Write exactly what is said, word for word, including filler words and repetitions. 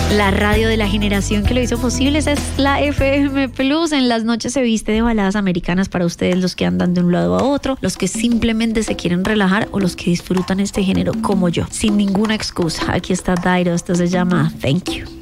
La radio de la generación que lo hizo posible, esa es la F M Plus. En las noches se viste de baladas americanas para ustedes, los que andan de un lado a otro, los que simplemente se quieren relajar o los que disfrutan este género como yo, sin ninguna excusa. Aquí está Dairo, esto se llama Thank You.